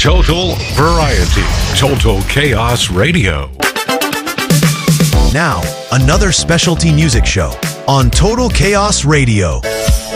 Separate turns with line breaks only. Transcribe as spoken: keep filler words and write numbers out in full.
Total variety. Total Chaos Radio.
Now, another specialty music show on Total Chaos Radio.